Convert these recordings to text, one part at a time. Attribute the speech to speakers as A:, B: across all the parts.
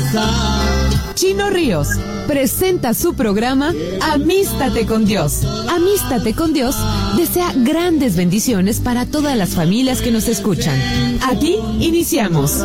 A: Chino Ríos presenta su programa Amístate con Dios. Amístate con Dios desea grandes bendiciones para todas las familias que nos escuchan. Aquí iniciamos.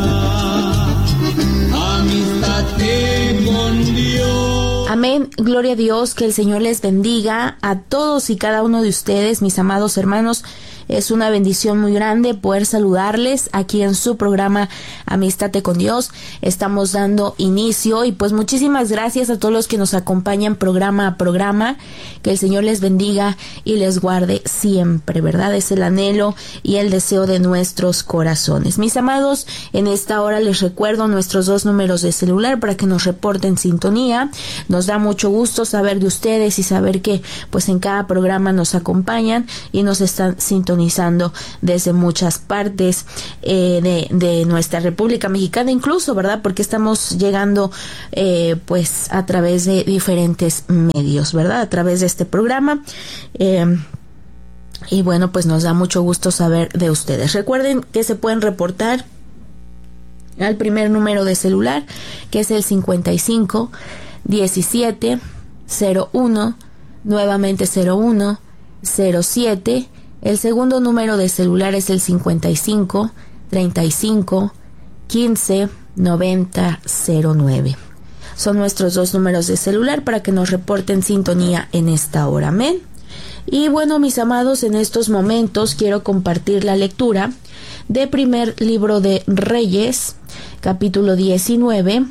B: Amístate con Dios.
C: Amén, gloria a Dios, que el Señor les bendiga a todos y cada uno de ustedes, mis amados hermanos. Es una bendición muy grande poder saludarles aquí en su programa Amístate con Dios. Estamos dando inicio y pues muchísimas gracias a todos los que nos acompañan programa a programa. Que el Señor les bendiga y les guarde siempre, ¿verdad? Es el anhelo y el deseo de nuestros corazones. Mis amados, en esta hora les recuerdo nuestros 2 números de celular para que nos reporten sintonía. Nos da mucho gusto saber de ustedes y saber que pues en cada programa nos acompañan y nos están sintonizando desde muchas partes de nuestra República Mexicana, incluso, ¿verdad? Porque estamos llegando pues a través de diferentes medios, ¿verdad? A través de este programa. Y bueno, pues nos da mucho gusto saber de ustedes. Recuerden que se pueden reportar al primer número de celular, que es el 55 17 01, nuevamente 01 07. El segundo número de celular es el 55 35 15 90 09. Son nuestros 2 números de celular para que nos reporten sintonía en esta hora. Amén. Y bueno, mis amados, en estos momentos quiero compartir la lectura de primer libro de Reyes, capítulo 19.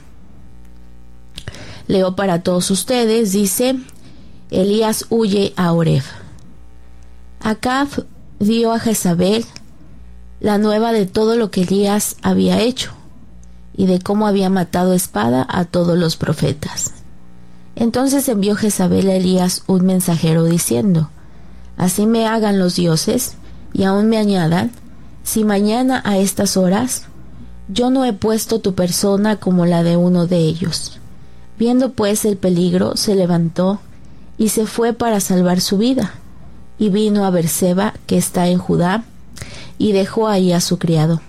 C: Leo para todos ustedes. Dice: Elías huye a Oreb. Acab dio a Jezabel la nueva de todo lo que Elías había hecho y de cómo había matado a espada a todos los profetas. Entonces envió Jezabel a Elías un mensajero diciendo: Así me hagan los dioses y aún me añadan, si mañana a estas horas yo no he puesto tu persona como la de uno de ellos. Viendo pues el peligro, se levantó y se fue para salvar su vida. Y vino a Berseba, que está en Judá, y dejó ahí a su criado.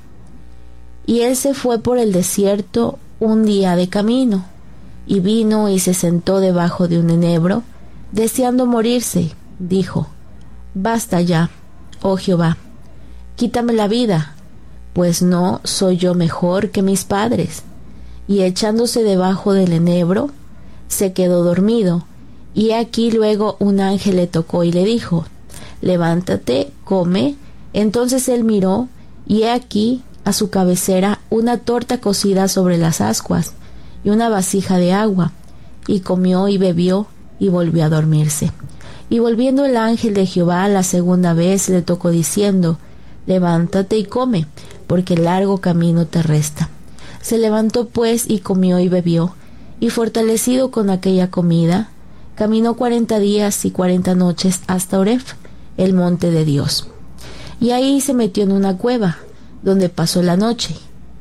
C: Y él se fue por el desierto un día de camino, y vino y se sentó debajo de un enebro, deseando morirse. Dijo: Basta ya, oh Jehová, quítame la vida, pues no soy yo mejor que mis padres. Y echándose debajo del enebro, se quedó dormido, y aquí luego un ángel le tocó y le dijo: Levántate, come. Entonces él miró, y he aquí a su cabecera una torta cocida sobre las ascuas y una vasija de agua, y comió y bebió y volvió a dormirse. Y volviendo el ángel de Jehová la segunda vez le tocó diciendo: Levántate y come, porque largo camino te resta. Se levantó pues y comió y bebió, y fortalecido con aquella comida, caminó 40 días y 40 noches hasta Oreb, el monte de Dios. Y ahí se metió en una cueva, donde pasó la noche.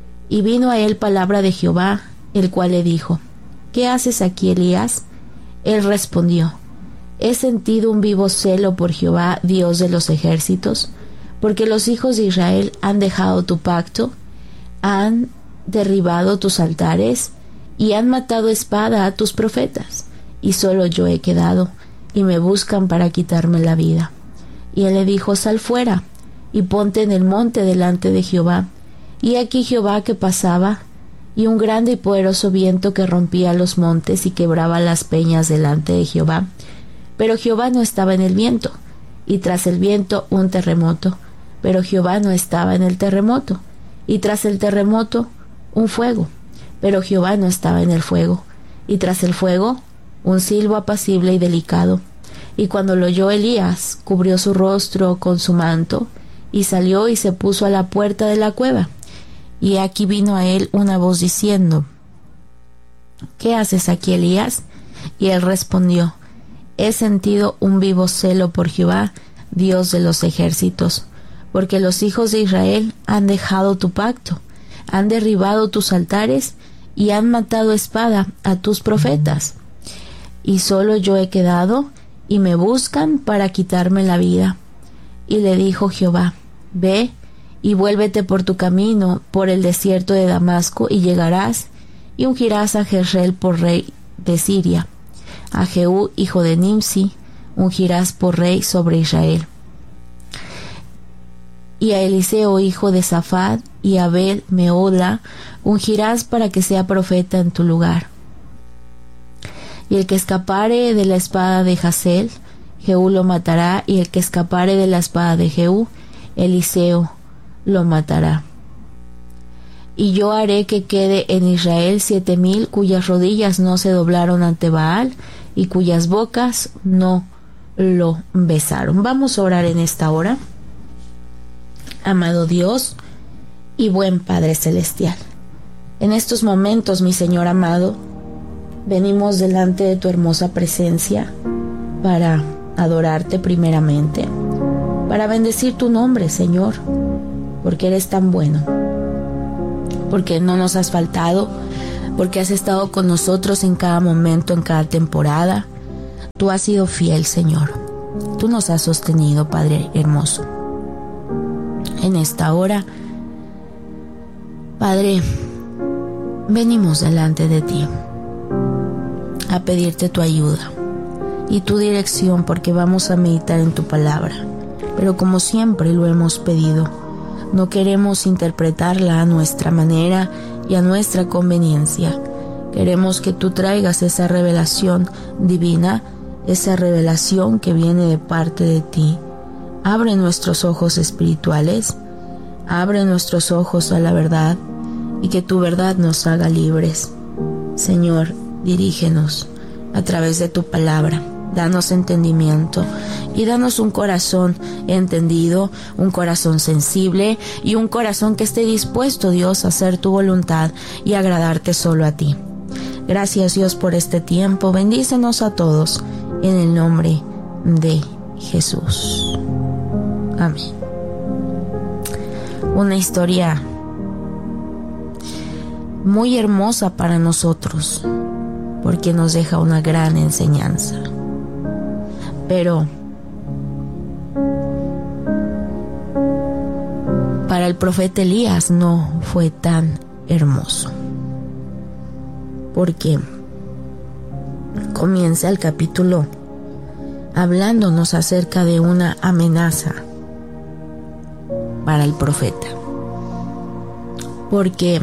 C: Y vino a él palabra de Jehová, el cual le dijo: ¿Qué haces aquí, Elías? Él respondió: He sentido un vivo celo por Jehová, Dios de los ejércitos, porque los hijos de Israel han dejado tu pacto, han derribado tus altares, y han matado a espada a tus profetas, y solo yo he quedado, y me buscan para quitarme la vida. Y él le dijo: Sal fuera, y ponte en el monte delante de Jehová. Y aquí Jehová que pasaba, y un grande y poderoso viento que rompía los montes y quebraba las peñas delante de Jehová. Pero Jehová no estaba en el viento, y tras el viento un terremoto. Pero Jehová no estaba en el terremoto, y tras el terremoto un fuego. Pero Jehová no estaba en el fuego, y tras el fuego un silbo apacible y delicado. Y cuando lo oyó Elías, cubrió su rostro con su manto, y salió y se puso a la puerta de la cueva. Y aquí vino a él una voz diciendo: ¿Qué haces aquí, Elías? Y él respondió: He sentido un vivo celo por Jehová, Dios de los ejércitos, porque los hijos de Israel han dejado tu pacto, han derribado tus altares, y han matado a espada a tus profetas. Y solo yo he quedado, y me buscan para quitarme la vida. Y le dijo Jehová: Ve y vuélvete por tu camino por el desierto de Damasco, y llegarás, y ungirás a Jezreel por rey de Siria. A Jehú, hijo de Nimsi, ungirás por rey sobre Israel. Y a Eliseo, hijo de Safat, y a Abel Mehola, ungirás para que sea profeta en tu lugar. Y el que escapare de la espada de Hazael, Jehú lo matará, y el que escapare de la espada de Jehú, Eliseo lo matará. Y yo haré que quede en Israel 7,000 cuyas rodillas no se doblaron ante Baal y cuyas bocas no lo besaron. Vamos a orar en esta hora. Amado Dios y buen Padre Celestial, en estos momentos, mi Señor amado, venimos delante de tu hermosa presencia para adorarte primeramente, para bendecir tu nombre, Señor, porque eres tan bueno, porque no nos has faltado, porque has estado con nosotros en cada momento, en cada temporada. Tú has sido fiel, Señor. Tú nos has sostenido, Padre hermoso. En esta hora, Padre, venimos delante de ti a pedirte tu ayuda y tu dirección, porque vamos a meditar en tu palabra. Pero como siempre lo hemos pedido, no queremos interpretarla a nuestra manera y a nuestra conveniencia. Queremos que tú traigas esa revelación divina, esa revelación que viene de parte de ti. Abre nuestros ojos espirituales, abre nuestros ojos a la verdad, y que tu verdad nos haga libres. Señor, dirígenos a través de tu palabra. Danos entendimiento y danos un corazón entendido, un corazón sensible y un corazón que esté dispuesto, Dios, a hacer tu voluntad y agradarte solo a ti. Gracias, Dios, por este tiempo. Bendícenos a todos en el nombre de Jesús. Amén. Una historia muy hermosa para nosotros, porque nos deja una gran enseñanza. Pero para el profeta Elías no fue tan hermoso, porque comienza el capítulo hablándonos acerca de una amenaza para el profeta, porque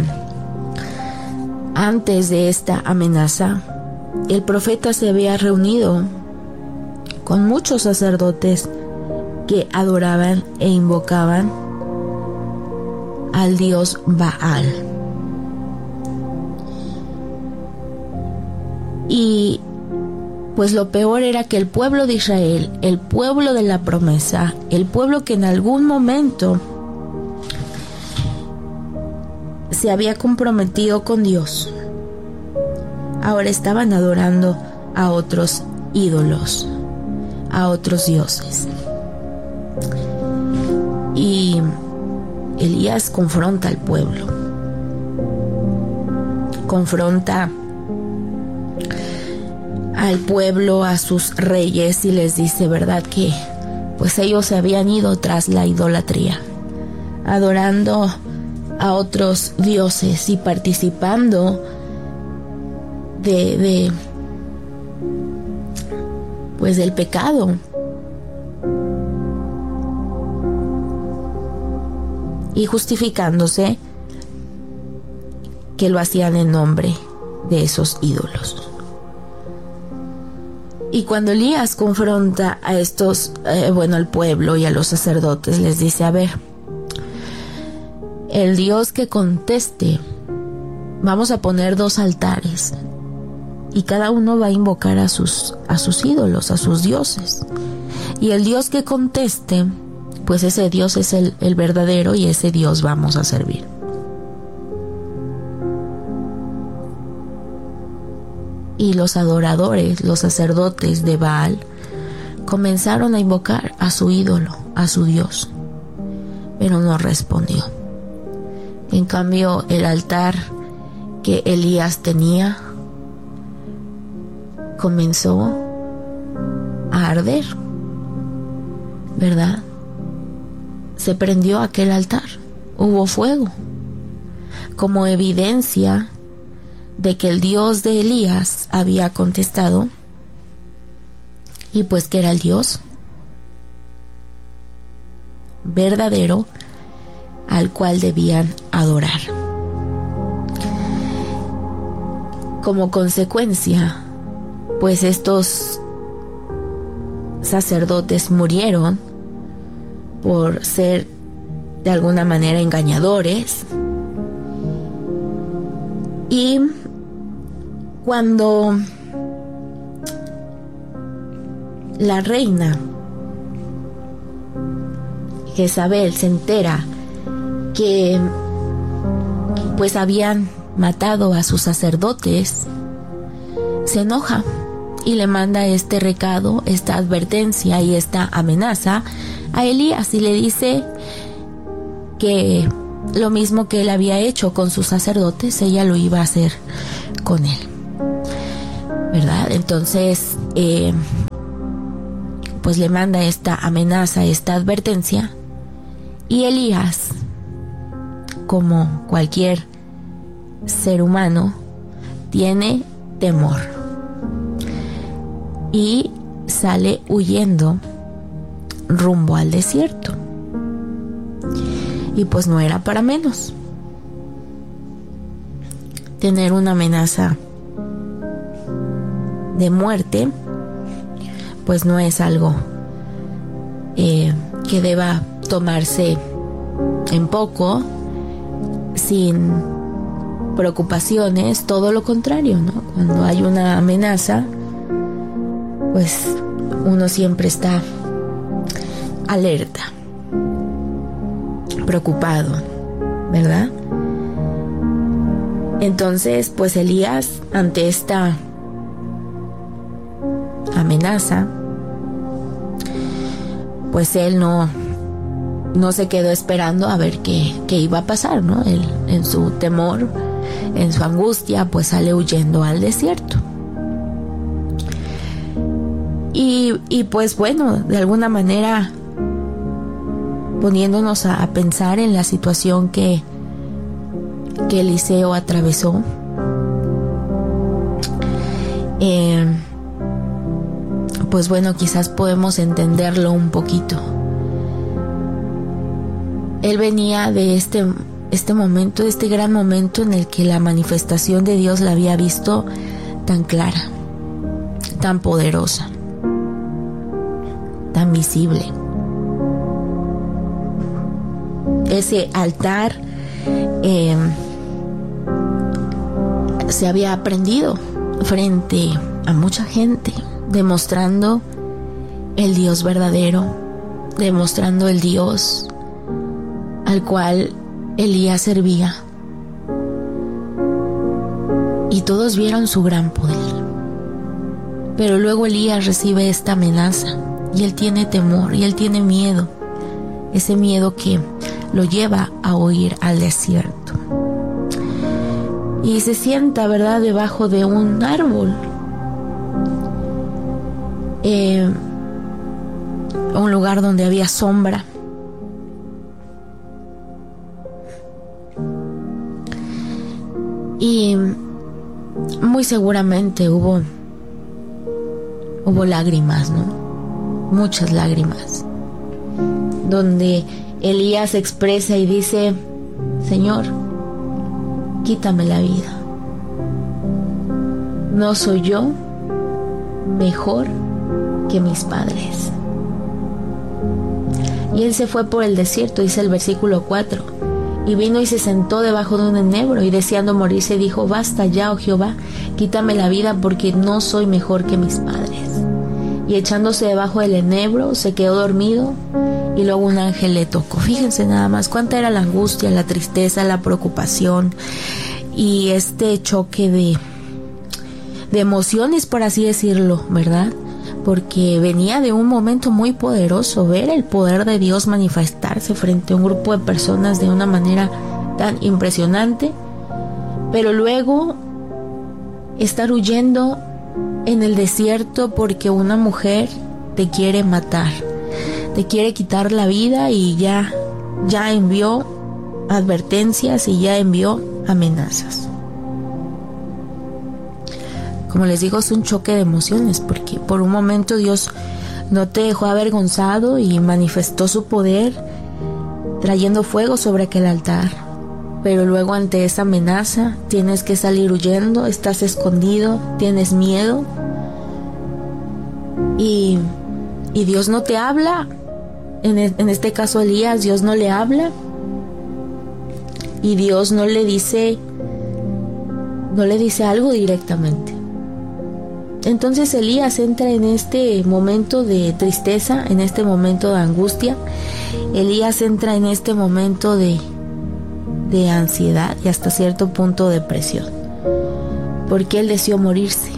C: antes de esta amenaza el profeta se había reunido con muchos sacerdotes que adoraban e invocaban al dios Baal. Y pues lo peor era que el pueblo de Israel, el pueblo de la promesa, el pueblo que en algún momento se había comprometido con Dios, ahora estaban adorando a otros ídolos, a otros dioses. Y Elías confronta al pueblo, confronta al pueblo, a sus reyes, y les dice, ¿verdad? Que pues ellos se habían ido tras la idolatría, adorando a otros dioses y participando pues del pecado. Y justificándose que lo hacían en nombre de esos ídolos. Y cuando Elías confronta a estos, al pueblo y a los sacerdotes, les dice, a ver, el Dios que conteste, vamos a poner 2 altares y cada uno va a invocar a sus ídolos, a sus dioses. Y el Dios que conteste, pues ese Dios es el verdadero, y ese Dios vamos a servir. Y los adoradores, los sacerdotes de Baal, comenzaron a invocar a su ídolo, a su Dios, pero no respondió. En cambio, el altar que Elías tenía comenzó a arder, ¿verdad? Se prendió aquel altar, hubo fuego, como evidencia de que el Dios de Elías había contestado, y pues que era el Dios verdadero al cual debían adorar. Como consecuencia, pues estos sacerdotes murieron por ser de alguna manera engañadores. Y cuando la reina Jezabel se entera que pues habían matado a sus sacerdotes, se enoja y le manda este recado, esta advertencia y esta amenaza a Elías, y le dice que lo mismo que él había hecho con sus sacerdotes, ella lo iba a hacer con él, ¿verdad? Entonces pues le manda esta amenaza, esta advertencia, y Elías, como cualquier ser humano, tiene temor y sale huyendo rumbo al desierto. Y pues no era para menos. Tener una amenaza de muerte pues no es algo que deba tomarse en poco, sin preocupaciones, todo lo contrario, ¿no? Cuando hay una amenaza, pues uno siempre está alerta, preocupado, ¿verdad? Entonces, pues Elías, ante esta amenaza, pues él no se quedó esperando a ver qué iba a pasar, ¿no? Él, en su temor, en su angustia, pues sale huyendo al desierto. Y pues bueno, de alguna manera, poniéndonos a pensar en la situación que Eliseo atravesó, pues bueno, quizás podemos entenderlo un poquito. Él venía de este momento, de este gran momento en el que la manifestación de Dios la había visto tan clara, tan poderosa, tan visible. Ese altar se había aprendido frente a mucha gente, demostrando el Dios verdadero, demostrando el Dios al cual Elías servía. Y todos vieron su gran poder. Pero luego Elías recibe esta amenaza y él tiene temor y él tiene miedo. Ese miedo que lo lleva a huir al desierto. Y se sienta, ¿verdad?, debajo de un árbol. Un lugar donde había sombra. Y muy seguramente hubo lágrimas, ¿no? Muchas lágrimas. Donde Elías expresa y dice: Señor, quítame la vida. ¿No soy yo mejor que mis padres? Y él se fue por el desierto, dice el versículo 4, y vino y se sentó debajo de un enebro, y deseando morirse dijo: basta ya, oh Jehová, quítame la vida, porque no soy mejor que mis padres. Y echándose debajo del enebro se quedó dormido, y luego un ángel le tocó. Fíjense nada más cuánta era la angustia, la tristeza, la preocupación y este choque de emociones, por así decirlo, ¿verdad? Porque venía de un momento muy poderoso, ver el poder de Dios manifestarse frente a un grupo de personas de una manera tan impresionante, pero luego estar huyendo en el desierto porque una mujer te quiere matar, te quiere quitar la vida, y ya envió advertencias y ya envió amenazas. como les digo, es un choque de emociones, porque por un momento Dios no te dejó avergonzado y manifestó su poder trayendo fuego sobre aquel altar. Pero luego ante esa amenaza tienes que salir huyendo, estás escondido, tienes miedo y Dios no te habla. En este caso Elías, Dios no le habla y Dios no le dice algo directamente. Entonces Elías entra en este momento de tristeza, en este momento de angustia. Elías entra en este momento de ansiedad y hasta cierto punto depresión, porque él deseó morirse.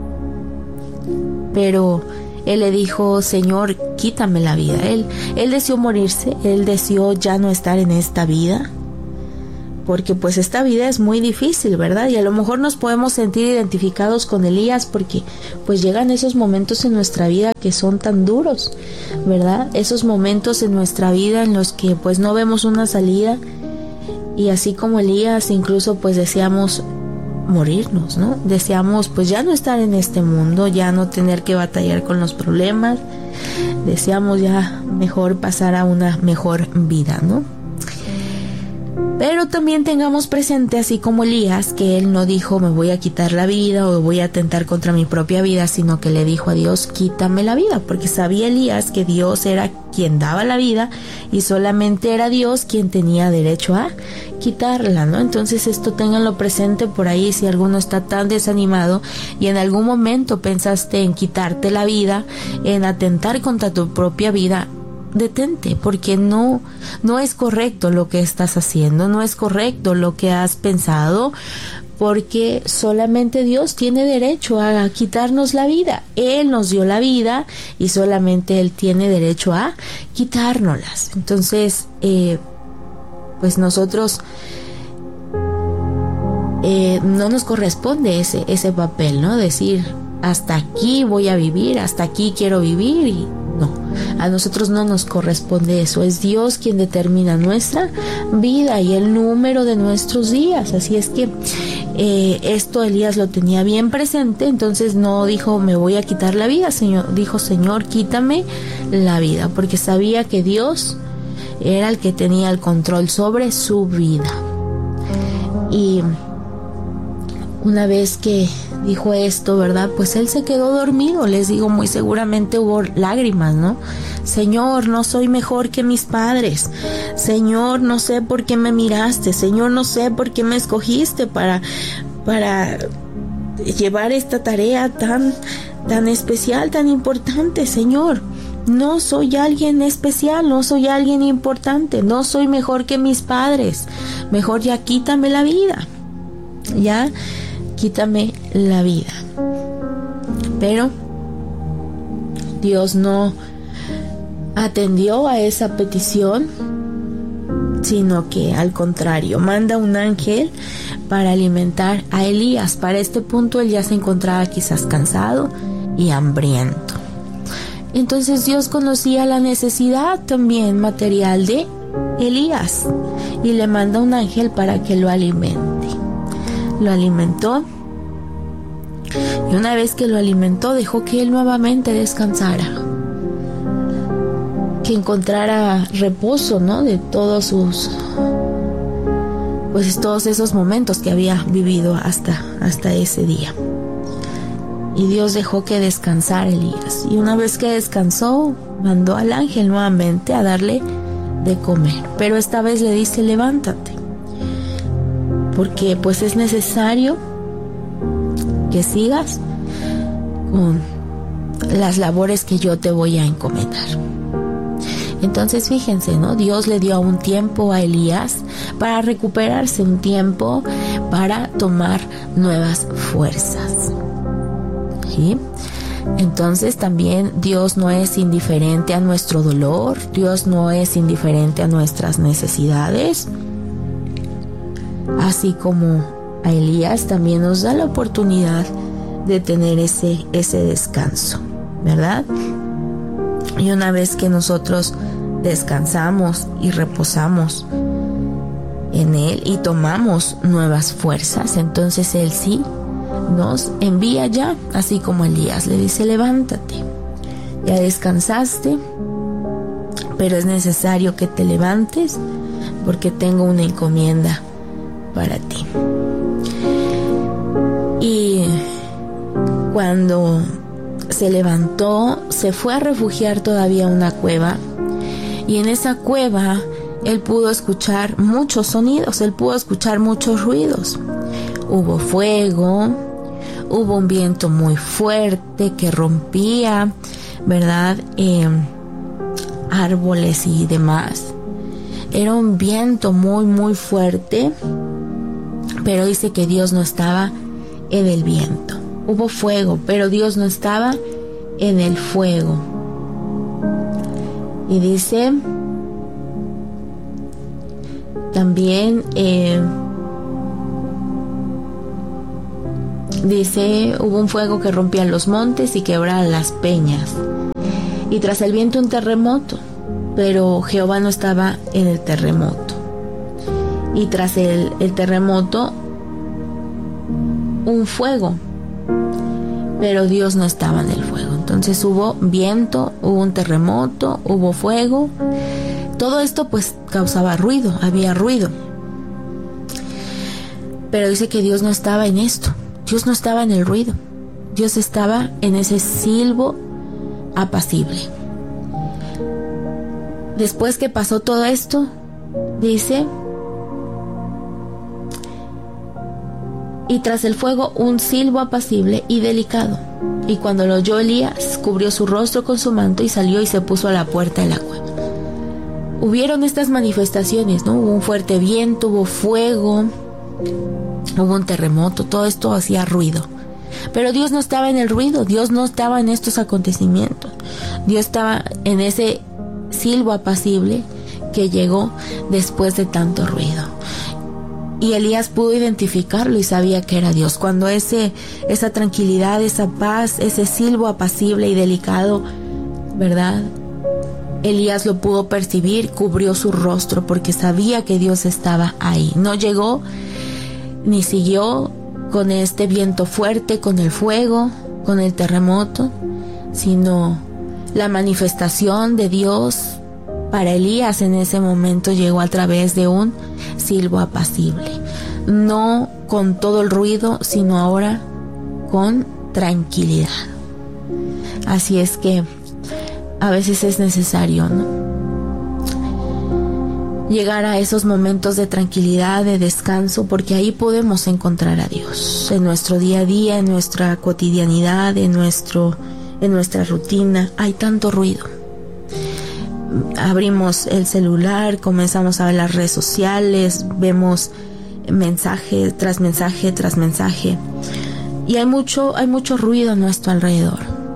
C: Pero él le dijo: Señor, quítame la vida. Él deseó morirse, él deseó ya no estar en esta vida, porque pues esta vida es muy difícil, ¿verdad? Y a lo mejor nos podemos sentir identificados con Elías, porque pues llegan esos momentos en nuestra vida que son tan duros, ¿verdad? Esos momentos en nuestra vida en los que pues no vemos una salida, y así como Elías incluso pues deseamos morirnos, ¿no? Deseamos pues ya no estar en este mundo, ya no tener que batallar con los problemas, deseamos ya mejor pasar a una mejor vida, ¿no? Pero también tengamos presente, así como Elías, que él no dijo me voy a quitar la vida o voy a atentar contra mi propia vida, sino que le dijo a Dios: quítame la vida, porque sabía Elías que Dios era quien daba la vida y solamente era Dios quien tenía derecho a quitarla, ¿no? Entonces esto ténganlo presente por ahí si alguno está tan desanimado y en algún momento pensaste en quitarte la vida, en atentar contra tu propia vida. Detente, porque no es correcto lo que estás haciendo, no es correcto lo que has pensado, porque solamente Dios tiene derecho a quitarnos la vida. Él nos dio la vida y solamente Él tiene derecho a quitárnoslas. Entonces, pues nosotros no nos corresponde ese papel, ¿no? Decir, hasta aquí voy a vivir, hasta aquí quiero vivir, y no, a nosotros no nos corresponde eso. Es Dios quien determina nuestra vida y el número de nuestros días. Así es que esto Elías lo tenía bien presente. Entonces no dijo me voy a quitar la vida, dijo Señor, quítame la vida, porque sabía que Dios era el que tenía el control sobre su vida. Y una vez que dijo esto, ¿verdad? Pues él se quedó dormido. Les digo, muy seguramente hubo lágrimas, ¿no? Señor, no soy mejor que mis padres. Señor, no sé por qué me miraste. Señor, no sé por qué me escogiste para llevar esta tarea tan especial, tan importante. Señor, no soy alguien especial, no soy alguien importante, no soy mejor que mis padres. Mejor ya quítame la vida. Ya quítame la vida. Pero Dios no atendió a esa petición, sino que al contrario, manda un ángel para alimentar a Elías. Para este punto él ya se encontraba quizás cansado y hambriento. Entonces Dios conocía la necesidad también material de Elías y le manda un ángel para que lo alimente. Lo alimentó, y una vez que lo alimentó dejó que él nuevamente descansara, que encontrara reposo, ¿no? De todos esos momentos que había vivido hasta ese día. Y Dios dejó que descansara Elías, y una vez que descansó mandó al ángel nuevamente a darle de comer, pero esta vez le dice: levántate, porque pues es necesario que sigas con las labores que yo te voy a encomendar. Entonces fíjense, ¿no? Dios le dio un tiempo a Elías para recuperarse, un tiempo para tomar nuevas fuerzas. ¿Sí? Entonces también Dios no es indiferente a nuestro dolor, Dios no es indiferente a nuestras necesidades. Así como a Elías también nos da la oportunidad de tener ese descanso, ¿verdad? Y una vez que nosotros descansamos y reposamos en Él y tomamos nuevas fuerzas, entonces Él sí nos envía ya, así como Elías le dice: levántate, ya descansaste, pero es necesario que te levantes porque tengo una encomienda para ti. Y cuando se levantó, se fue a refugiar todavía a una cueva, y en esa cueva él pudo escuchar muchos sonidos, él pudo escuchar muchos ruidos. Hubo fuego, hubo un viento muy fuerte que rompía, ¿verdad? Árboles y demás. Era un viento muy, muy fuerte, pero dice que Dios no estaba en el viento. Hubo fuego, pero Dios no estaba en el fuego. Y dice también, dice, hubo un fuego que rompía los montes y quebraba las peñas. Y tras el viento un terremoto, pero Jehová no estaba en el terremoto. Y tras el terremoto, un fuego, pero Dios no estaba en el fuego. Entonces hubo viento, hubo un terremoto, hubo fuego. Todo esto pues causaba ruido, había ruido. Pero dice que Dios no estaba en esto. Dios no estaba en el ruido. Dios estaba en ese silbo apacible. Después que pasó todo esto, dice: y tras el fuego un silbo apacible y delicado. Y cuando lo oyó Elías, cubrió su rostro con su manto y salió y se puso a la puerta de la cueva. Hubieron estas manifestaciones, ¿no? Hubo un fuerte viento, hubo fuego, hubo un terremoto, todo esto hacía ruido. Pero Dios no estaba en el ruido, Dios no estaba en estos acontecimientos. Dios estaba en ese silbo apacible que llegó después de tanto ruido. Y Elías pudo identificarlo y sabía que era Dios. Cuando esa tranquilidad, esa paz, ese silbo apacible y delicado, ¿verdad? Elías lo pudo percibir, cubrió su rostro porque sabía que Dios estaba ahí. No llegó ni siguió con este viento fuerte, con el fuego, con el terremoto, sino la manifestación de Dios para Elías en ese momento llegó a través de un silbo apacible. No con todo el ruido, sino ahora con tranquilidad. Así es que a veces es necesario, ¿no? Llegar a esos momentos de tranquilidad, de descanso, porque ahí podemos encontrar a Dios. En nuestro día a día, en nuestra cotidianidad, en nuestra rutina, hay tanto ruido. Abrimos el celular, comenzamos a ver las redes sociales, vemos mensaje tras mensaje tras mensaje, y hay mucho ruido a nuestro alrededor.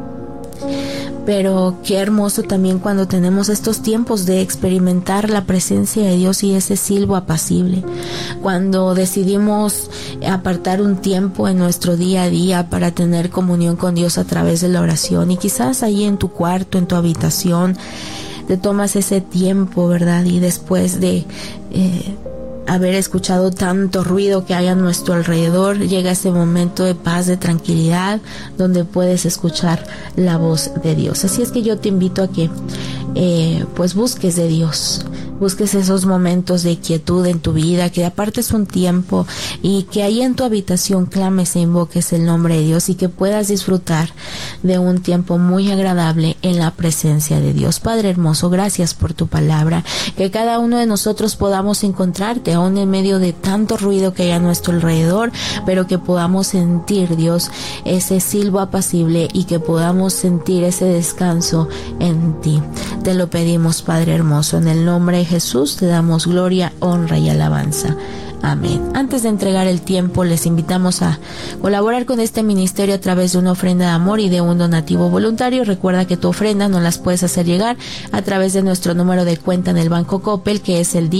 C: Pero qué hermoso también cuando tenemos estos tiempos de experimentar la presencia de Dios y ese silbo apacible. Cuando decidimos apartar un tiempo en nuestro día a día para tener comunión con Dios a través de la oración. Y quizás ahí en tu cuarto, en tu habitación, te tomas ese tiempo, ¿verdad? Y después de haber escuchado tanto ruido que hay a nuestro alrededor, llega ese momento de paz, de tranquilidad, donde puedes escuchar la voz de Dios. Así es que yo te invito a que pues busques de Dios, busques esos momentos de quietud en tu vida, que apartes un tiempo y que ahí en tu habitación clames e invoques el nombre de Dios y que puedas disfrutar de un tiempo muy agradable en la presencia de Dios. Padre hermoso, gracias por tu palabra, que cada uno de nosotros podamos encontrarte aún en medio de tanto ruido que hay a nuestro alrededor, pero que podamos sentir, Dios, ese silbo apacible y que podamos sentir ese descanso en ti. Te lo pedimos, Padre hermoso, en el nombre de Jesús te damos gloria, honra y alabanza. Amén. Antes de entregar el tiempo, les invitamos a colaborar con este ministerio a través de una ofrenda de amor y de un donativo voluntario. Recuerda que tu ofrenda nos las puedes hacer llegar a través de nuestro número de cuenta en el Banco Coppel, que es el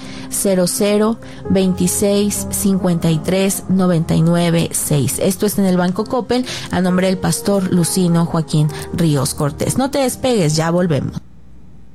C: 10-00-26-53-99-6. Esto es en el Banco Coppel, a nombre del pastor Lucino Joaquín Ríos Cortés. No te despegues, ya volvemos.